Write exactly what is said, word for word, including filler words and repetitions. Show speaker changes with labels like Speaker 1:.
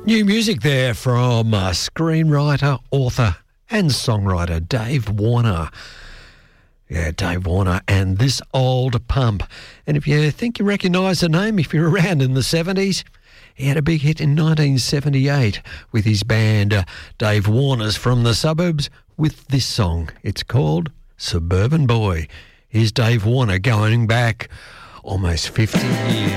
Speaker 1: New music there from uh, screenwriter, author and songwriter Dave Warner. Yeah, Dave Warner and This Old Pump. And if you think you recognise the name, if you're around in the seventies, he had a big hit in nineteen seventy-eight with his band uh, Dave Warner's From the Suburbs with this song. It's called Suburban Boy. Here's Dave Warner going back almost fifty years.